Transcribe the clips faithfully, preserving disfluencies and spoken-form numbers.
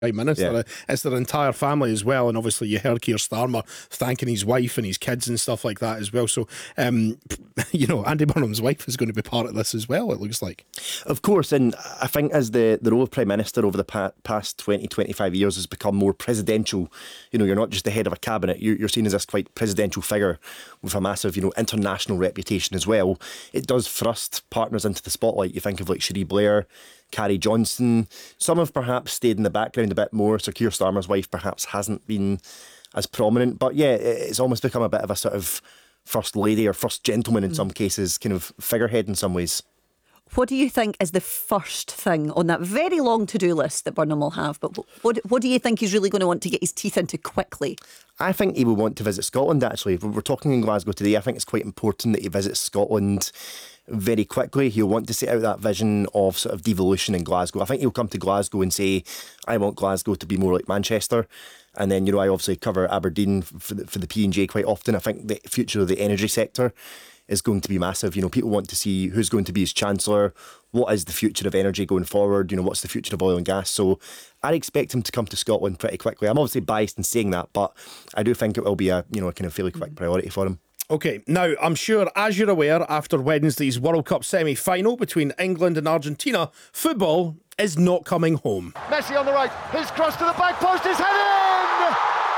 Prime Minister. Yeah. It's their entire family as well, and obviously you heard Keir Starmer thanking his wife and his kids and stuff like that as well. So, um, you know, Andy Burnham's wife is going to be part of this as well, it looks like. Of course, and I think as the, the role of Prime Minister over the pa- past twenty, twenty-five years has become more presidential, you know, you're not just the head of a cabinet, you're, you're seen as this quite presidential figure with a massive, you know, international reputation as well. It does thrust partners into the spotlight. You think of like Cherie Blair, Carrie Johnson. Some have perhaps stayed in the background a bit more. So Keir Starmer's wife perhaps hasn't been as prominent. But yeah, it's almost become a bit of a sort of first lady or first gentleman in mm. some cases, kind of figurehead in some ways. What do you think is the first thing on that very long to-do list that Burnham will have? But what what do you think he's really going to want to get his teeth into quickly? I think he will want to visit Scotland, actually. We're talking in Glasgow today. I think it's quite important that he visits Scotland very quickly. He'll want to set out that vision of sort of devolution in Glasgow. I think he'll come to Glasgow and say, I want Glasgow to be more like Manchester. And then, you know, I obviously cover Aberdeen for the, for the P and J quite often. I think the future of the energy sector is going to be massive. You know, people want to see who's going to be his chancellor, what is the future of energy going forward, you know, what's the future of oil and gas. So I expect him to come to Scotland pretty quickly. I'm obviously biased in saying that, but I do think it will be a, you know, a kind of fairly quick priority for him. Okay, now I'm sure, as you're aware, after Wednesday's World Cup semi-final between England and Argentina, football is not coming home. Messi on the right, his cross to the back post is headed in!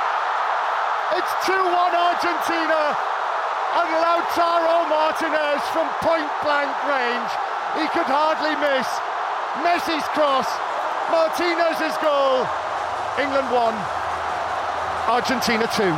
It's two one Argentina, and Lautaro Martinez from point-blank range. He could hardly miss. Messi's cross, Martinez's goal. England one, Argentina two.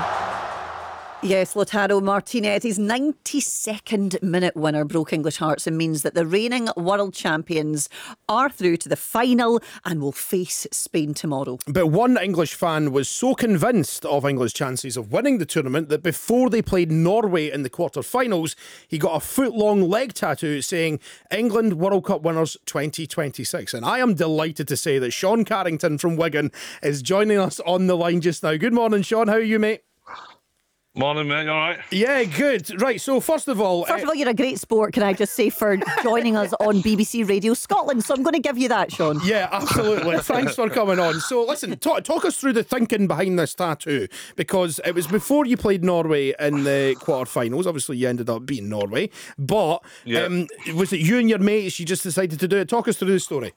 Yes, Lautaro Martinez's ninety-second minute winner broke English hearts and means that the reigning world champions are through to the final and will face Spain tomorrow. But one English fan was so convinced of England's chances of winning the tournament that before they played Norway in the quarter-finals, he got a foot-long leg tattoo saying, England World Cup winners twenty twenty-six. And I am delighted to say that Sean Carrington from Wigan is joining us on the line just now. Good morning, Sean. How are you, mate? Morning, mate. You all right? Yeah, good. Right, so first of all... First of all, you're a great sport, can I just say, for joining us on B B C Radio Scotland. So I'm going to give you that, Sean. Yeah, absolutely. Thanks for coming on. So listen, talk, talk us through the thinking behind this tattoo, because it was before you played Norway in the quarterfinals. Obviously, you ended up beating Norway. But yeah. um, was it you and your mates, you just decided to do it? Talk us through the story.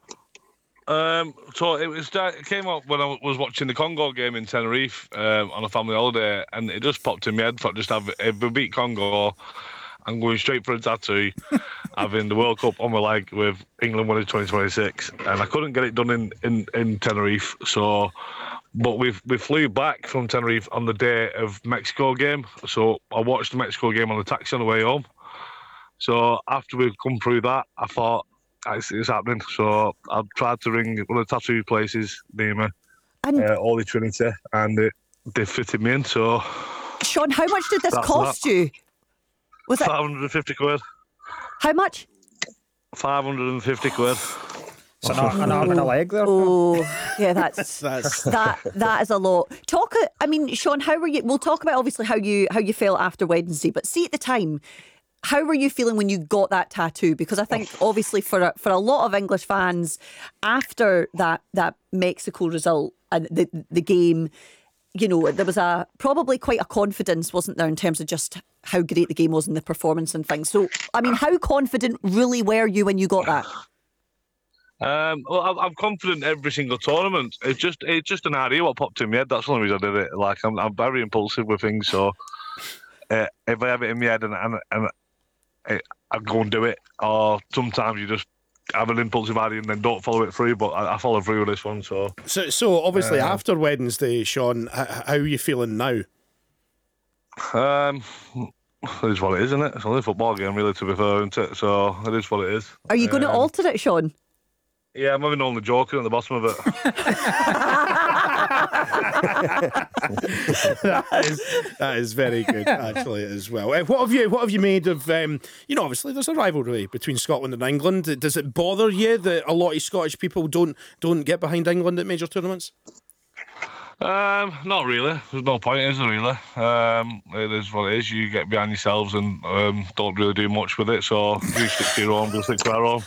Um, so it was it came up when I was watching the Congo game in Tenerife um, on a family holiday, and it just popped in my head. Thought just have if we beat Congo, I'm going straight for a tattoo, having the World Cup on my leg with England winning twenty twenty-six, and I couldn't get it done in, in, in Tenerife. So, but we we flew back from Tenerife on the day of Mexico game. So I watched the Mexico game on the taxi on the way home. So after we'd come through that, I thought, It's, it's happening. So I've tried to ring one of the tattoo places near me, and uh, Holy Trinity, and it, they fitted me in. So, Sean, how much did this cost that. you? Was it five hundred fifty quid? How much? five hundred fifty quid. So an, an arm and a leg there. Oh, yeah, that's, that's that. That is a lot. Talk. I mean, Sean, how were you? We'll talk about obviously how you how you felt after Wednesday, but see at the time, how were you feeling when you got that tattoo? Because I think obviously for a, for a lot of English fans, after that that Mexico result and the the game, you know, there was a probably quite a confidence, wasn't there, in terms of just how great the game was and the performance and things. So, I mean, how confident really were you when you got that? Um, well, I'm, I'm confident every single tournament. It's just it's just an idea what popped in my head. That's the only reason I did it. Like I'm I'm very impulsive with things, so uh, if I have it in my head and and, and I, I go and do it, or sometimes you just have an impulsive idea and then don't follow it through. But I, I follow through with this one. So so, so obviously uh, after Wednesday, Sean, how, how are you feeling now? Um. It is what it is, isn't it? It's only a football game, really, to be fair, isn't it? So it is what it is. Are you going um, to alter it, Sean? Yeah, I'm having only joking at the bottom of it. that, is, that is very good, actually, as well. Uh, what have you What have you made of? Um, you know, obviously, there's a rivalry between Scotland and England. Does it bother you that a lot of Scottish people don't don't get behind England at major tournaments? Um, not really. There's no point, is there, really? Um, it is what it is. You get behind yourselves and um, don't really do much with it. So you stick to your own, we'll stick to our own.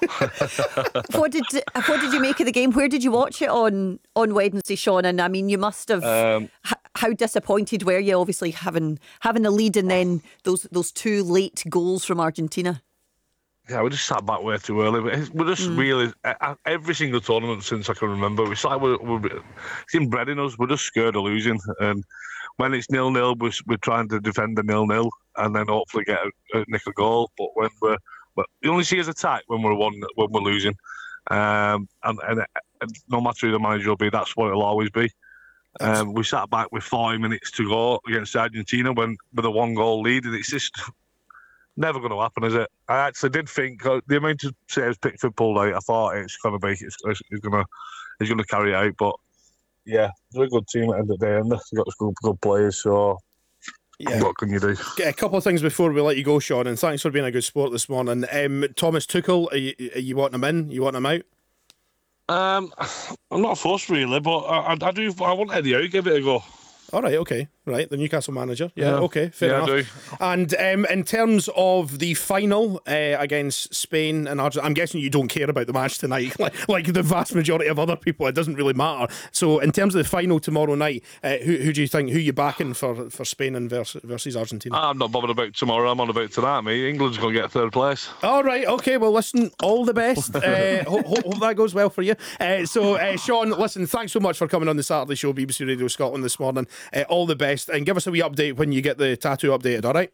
What did what did you make of the game? Where did you watch it on on Wednesday, Sean? And I mean, you must have. Um, h- how disappointed were you? Obviously, having having the lead and then those those two late goals from Argentina. Yeah, we just sat back way too early. But we're just mm. really every single tournament since I can remember. It's like we're, we're it's inbred in us. We're just scared of losing, and when it's nil nil, we're, we're trying to defend the nil nil, and then hopefully get a, a nick a goal. But when we're, but you only see us attack when we're one when we're losing, um, and, and and no matter who the manager will be, that's what it'll always be. Um, we sat back with forty minutes to go against Argentina when with a one goal lead, and it's just. Never going to happen, is it? I actually did think uh, the amount of saves Pickford pulled out. I thought it's going to be, it's, it's going to, he's going to carry it out. But yeah, they're a good team at the end of the day, and they've got some good players. So yeah. What can you do? A couple of things before we let you go, Sean, and thanks for being a good sport this morning. Um, Thomas Tuchel, are you, are you wanting him in? You want him out? Um, I'm not forced really, but I, I do. I want Eddie Howe. Give it a go. All right, okay, right. The Newcastle manager. Yeah, yeah. okay, fair yeah, enough. I do. And um, in terms of the final uh, against Spain and Argentina, I'm guessing you don't care about the match tonight, like, like the vast majority of other people. It doesn't really matter. So, in terms of the final tomorrow night, uh, who, who do you think? Who you backing for, for Spain and versus, versus Argentina? I'm not bothered about tomorrow. I'm on about tonight, mate. England's going to get third place. All right, okay. Well, listen, all the best. uh, hope, hope, hope that goes well for you. Uh, so, uh, Sean, listen, thanks so much for coming on the Saturday show, B B C Radio Scotland this morning. Uh, all the best. And give us a wee update when you get the tattoo updated, all right?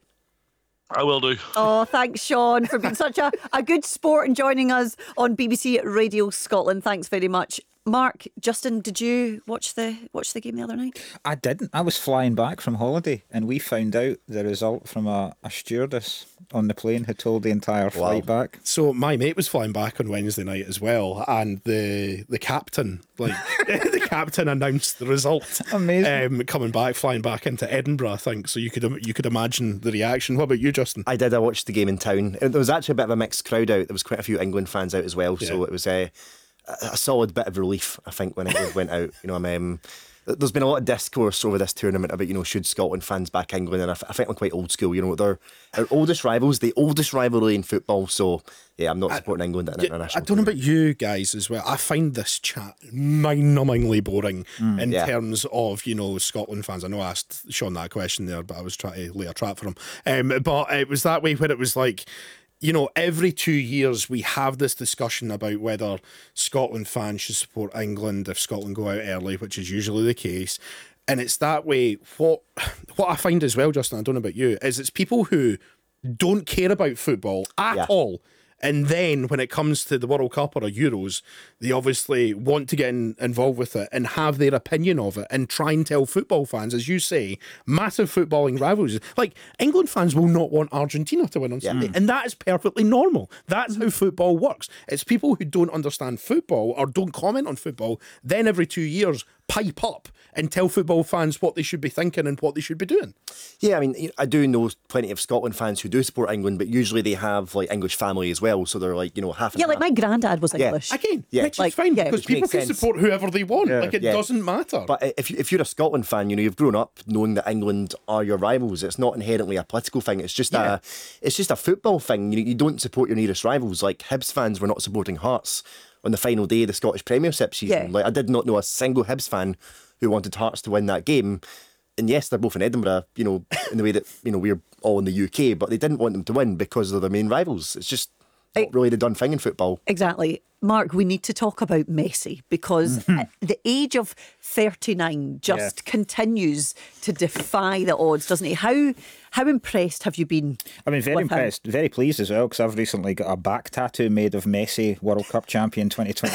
I will do. Oh, thanks, Sean, for being such a, a good sport and joining us on B B C Radio Scotland. Thanks very much. Mark, Justin, did you watch the watch the game the other night? I didn't. I was flying back from holiday and we found out the result from a, a stewardess on the plane who told the entire flight wow. back. So my mate was flying back on Wednesday night as well, and the the captain, like the captain announced the result. Amazing. Um, coming back, flying back into Edinburgh, I think. So you could you could imagine the reaction. What about you, Justin? I did. I watched the game in town. There was actually a bit of a mixed crowd out. There was quite a few England fans out as well. Yeah. So it was a. Uh, a solid bit of relief, I think, when it went out. You know, I'm, um, there's been a lot of discourse over this tournament about, you know, should Scotland fans back England, and I, I think I'm quite old school. You know, they're our oldest rivals, the oldest rivalry in football. So yeah, I'm not supporting I, England at an international. I don't know about you guys as well. I find this chat mind-numbingly boring mm, in yeah. terms of, you know, Scotland fans. I know I asked Sean that question there, but I was trying to lay a trap for him. Um, but it was that way where it was like, you know, every two years we have this discussion about whether Scotland fans should support England if Scotland go out early, which is usually the case. And it's that way. What what I find as well, Justin, I don't know about you, is it's people who don't care about football at yeah. all. And then when it comes to the World Cup or a Euros, they obviously want to get in, involved with it and have their opinion of it and try and tell football fans, as you say, massive footballing rivalries. Like, England fans will not want Argentina to win on yeah. Sunday. And that is perfectly normal. That's how football works. It's people who don't understand football or don't comment on football, then every two years pipe up and tell football fans what they should be thinking and what they should be doing. Yeah, I mean, I do know plenty of Scotland fans who do support England, but usually they have like English family as well, so they're like, you know, half and yeah, half. like my granddad was English. Yeah. Again, yeah. which like, is fine, yeah, because people can sense. support whoever they want. Yeah. Like, it yeah. doesn't matter. But if, you, if you're a Scotland fan, you know, you've grown up knowing that England are your rivals. It's not inherently a political thing. It's just yeah. a it's just a football thing. You, you don't support your nearest rivals. Like, Hibs fans were not supporting Hearts on the final day of the Scottish Premiership season. Yeah. Like, I did not know a single Hibs fan who wanted Hearts to win that game. And yes, they're both in Edinburgh, you know, in the way that, you know, we're all in the U K, but they didn't want them to win because they're their main rivals. It's just not really the done thing in football. Exactly. Mark, we need to talk about Messi because at the age of thirty-nine just yeah. continues to defy the odds, doesn't he? How how impressed have you been? I mean, very impressed, him? very pleased as well, because I've recently got a back tattoo made of Messi, World Cup champion twenty twenty.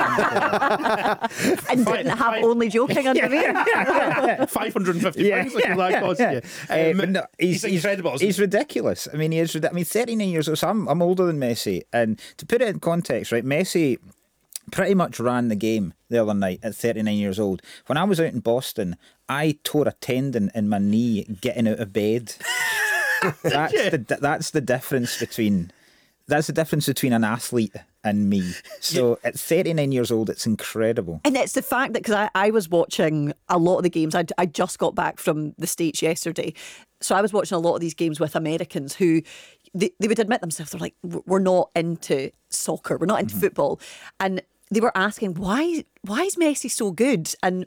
And didn't have five, only joking underneath. five hundred fifty yeah. pounds, like yeah. that cost yeah. you. Um, uh, no, he's, he's incredible. He's, he's ridiculous. I mean, he is. I mean, thirty-nine years old. So I'm, I'm older than Messi, and to put it in context, right? Messi Messi pretty much ran the game the other night at thirty-nine years old. When I was out in Boston, I tore a tendon in my knee getting out of bed. that's the that's the difference between that's the difference between an athlete and me. So at thirty-nine years old, it's incredible. And it's the fact that, because I, I was watching a lot of the games, I, I just got back from the States yesterday. So I was watching a lot of these games with Americans who, they, they would admit themselves, they're like, we're not into soccer, we're not into mm-hmm. football. And they were asking, why why is Messi so good? And